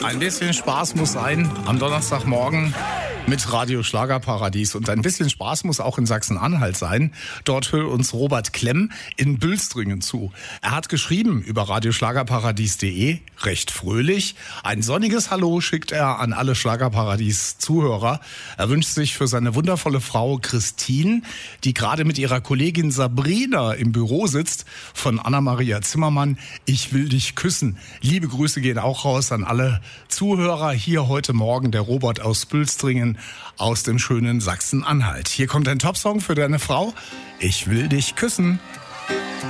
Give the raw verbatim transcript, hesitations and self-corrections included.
Ein bisschen Spaß muss sein am Donnerstagmorgen mit Radio Schlagerparadies. Und ein bisschen Spaß muss auch in Sachsen-Anhalt sein. Dort hört uns Robert Klemm in Bülstringen zu. Er hat geschrieben über radioschlagerparadies punkt de, recht fröhlich. Ein sonniges Hallo schickt er an alle Schlagerparadies-Zuhörer. Er wünscht sich für seine wundervolle Frau Christine, die gerade mit ihrer Kollegin Sabrina im Büro sitzt, von Anna-Maria Zimmermann, ich will dich küssen. Liebe Grüße gehen auch raus an alle Zuhörer. Hier heute Morgen der Robert aus Bülstringen aus dem schönen Sachsen-Anhalt. Hier kommt ein Topsong für deine Frau. Ich will dich küssen.